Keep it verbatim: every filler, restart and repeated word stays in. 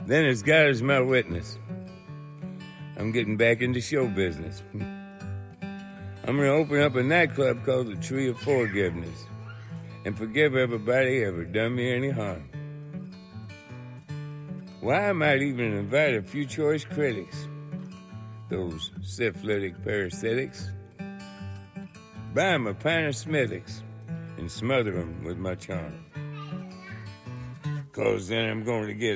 Then as God is my witness, I'm getting back into show business. I'm going to open up a nightclub called the Tree of Forgiveness and forgive everybody ever done me any harm. Why, I might even invite a few choice critics, those syphilitic parasitics, buy 'em a pint of Smithwick's and smother 'em with my charm. 'Cause then I'm going to get